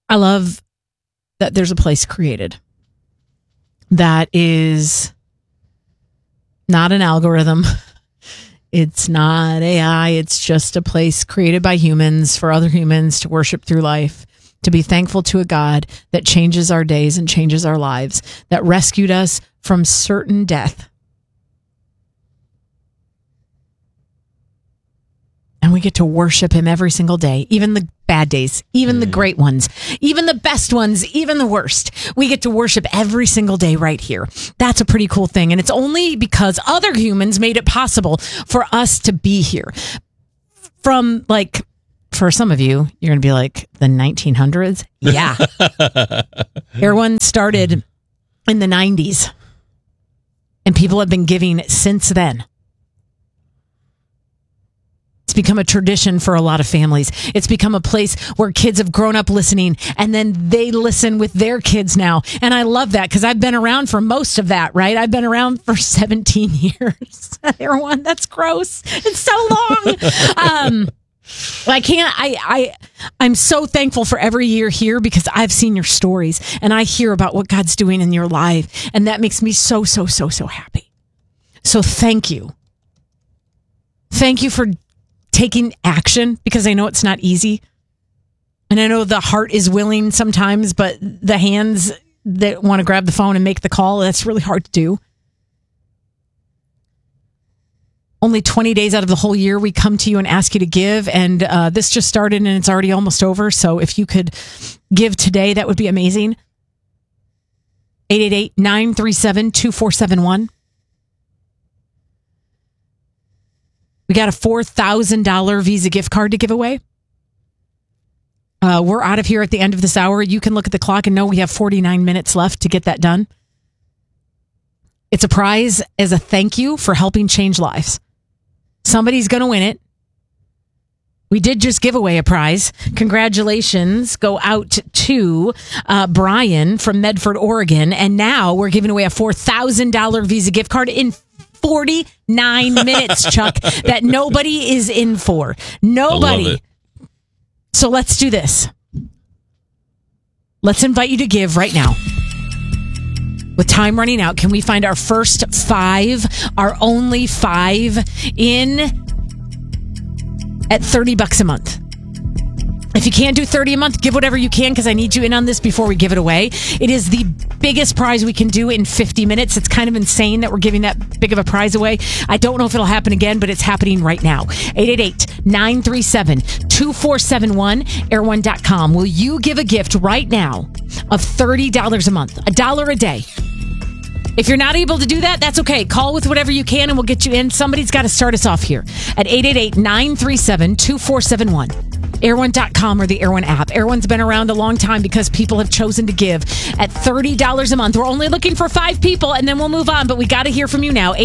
I love that there's a place created that is not an algorithm. It's not AI. It's just a place created by humans for other humans to worship through life, to be thankful to a God that changes our days and changes our lives, that rescued us from certain death. And we get to worship him every single day, even the bad days, even the great ones, even the best ones, even the worst. We get to worship every single day right here. That's a pretty cool thing. And it's only because other humans made it possible for us to be here. From for some of you, you're going to be like, the 1900s? Yeah. Air One started in the 90s. And people have been giving since then. It's become a tradition for a lot of families. It's become a place where kids have grown up listening, and then they listen with their kids now. And I love that because I've been around for most of that, right? I've been around for 17 years. Everyone, that's gross. It's so long. I'm so thankful for every year here because I've seen your stories and I hear about what God's doing in your life. And that makes me so, so, so, so happy. So thank you. Thank you for taking action, because I know it's not easy. And I know the heart is willing sometimes, but the hands that want to grab the phone and make the call, that's really hard to do. Only 20 days out of the whole year, we come to you and ask you to give. And this just started and it's already almost over. So if you could give today, that would be amazing. 888-937-2471. We got a $4,000 Visa gift card to give away. We're out of here at the end of this hour. You can look at the clock and know we have 49 minutes left to get that done. It's a prize as a thank you for helping change lives. Somebody's going to win it. We did just give away a prize. Congratulations go out to Brian from Medford, Oregon. And now we're giving away a $4,000 Visa gift card in 49 minutes, Chuck, that nobody is in for. Nobody. I love it. So let's do this. Let's invite you to give right now. With time running out, can we find our first 5, our only 5 in at $30 a month? If you can't do 30 a month, give whatever you can, because I need you in on this before we give it away. It is the biggest prize we can do in 50 minutes. It's kind of insane that we're giving that big of a prize away. I don't know if it'll happen again, but it's happening right now. 888-937-2471, air1.com. Will you give a gift right now of $30 a month, $1 a day? If you're not able to do that, that's okay. Call with whatever you can and we'll get you in. Somebody's got to start us off here at 888-937-2471. Air1.com or the Air One app. Air One's been around a long time because people have chosen to give at $30 a month. We're only looking for 5 people and then we'll move on, but we got to hear from you now.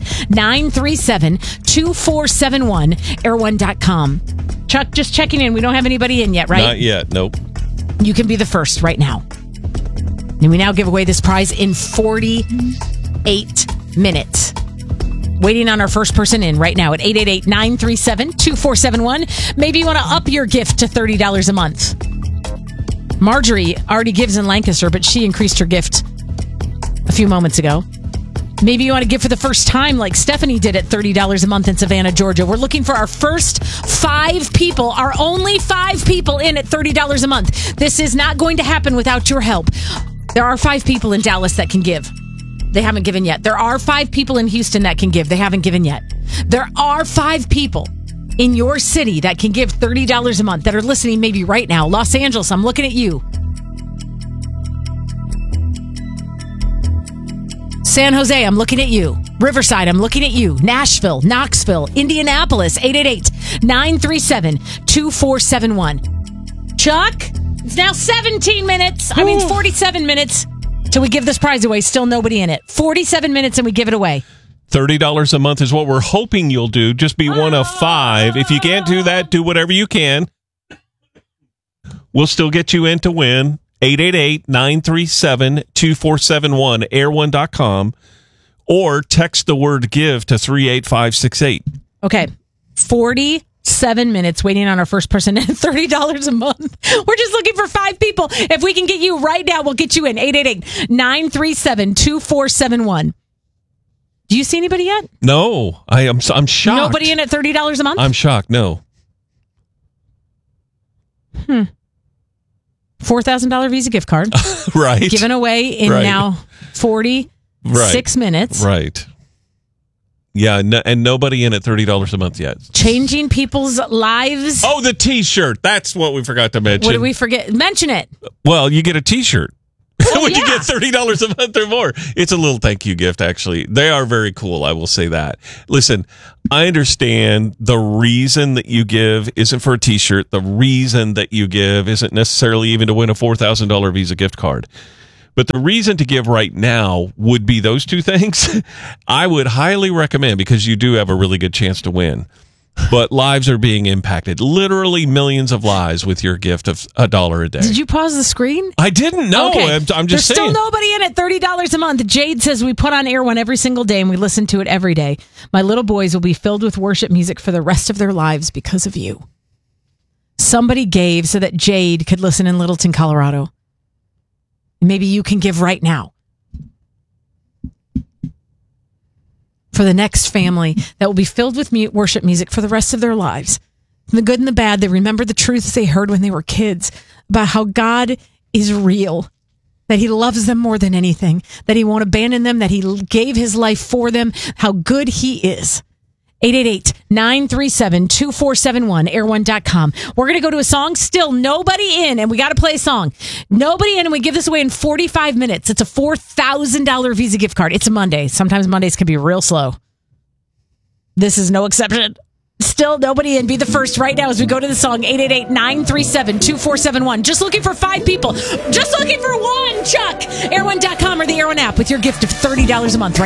888-937-2471, air1.com. Chuck, just checking in. We don't have anybody in yet, right? Not yet, nope. You can be the first right now. And we now give away this prize in 48 minutes. Waiting on our first person in right now at 888-937-2471. Maybe you want to up your gift to $30 a month. Marjorie already gives in Lancaster, but she increased her gift a few moments ago. Maybe you want to give for the first time like Stephanie did at $30 a month in Savannah, Georgia. We're looking for our first 5 people, our only 5 people in at $30 a month. This is not going to happen without your help. There are 5 people in Dallas that can give. They haven't given yet. There are 5 people in Houston that can give. They haven't given yet. There are 5 people in your city that can give $30 a month that are listening maybe right now. Los Angeles, I'm looking at you. San Jose, I'm looking at you. Riverside, I'm looking at you. Nashville, Knoxville, Indianapolis, 888-937-2471. Chuck, it's now 47 minutes till we give this prize away. Still nobody in it. 47 minutes and we give it away. $30 a month is what we're hoping you'll do. Just be one of 5. If you can't do that, do whatever you can. We'll still get you in to win. 888-937-2471, air1.com, or text the word give to 38568. Okay. 47 7 minutes waiting on our first person at $30 a month. We're just looking for 5 people. If we can get you right now, we'll get you in. 888-937-2471. Do you see anybody yet? No, I'm shocked. Nobody in at $30 a month? I'm shocked. No. $4,000 Visa gift card. Right. Given away in now 46 minutes. Right. Yeah, and nobody in at $30 a month yet. Changing people's lives. Oh, the T-shirt. That's what we forgot to mention. What did we forget? Mention it. Well, you get a T-shirt. When yeah. you get $30 a month or more. It's a little thank you gift, actually. They are very cool, I will say that. Listen, I understand the reason that you give isn't for a T-shirt. The reason that you give isn't necessarily even to win a $4,000 Visa gift card. But the reason to give right now would be those two things. I would highly recommend, because you do have a really good chance to win. But lives are being impacted. Literally millions of lives with your gift of $1 a day. Did you pause the screen? I didn't know. Okay. I'm just saying. There's still nobody in at $30 a month. Jade says we put on Air One every single day and we listen to it every day. My little boys will be filled with worship music for the rest of their lives because of you. Somebody gave so that Jade could listen in Littleton, Colorado. Maybe you can give right now. For the next family that will be filled with worship music for the rest of their lives. The good and the bad, they remember the truths they heard when they were kids about how God is real, that he loves them more than anything, that he won't abandon them, that he gave his life for them, how good he is. 888-937-2471, air1.com. We're going to go to a song. Still nobody in, and we got to play a song. Nobody in, and we give this away in 45 minutes. It's a $4,000 Visa gift card. It's a Monday. Sometimes Mondays can be real slow. This is no exception. Still nobody in. Be the first right now as we go to the song. 888-937-2471. Just looking for 5 people. Just looking for one, Chuck. Air1.com or the Air One app with your gift of $30 a month right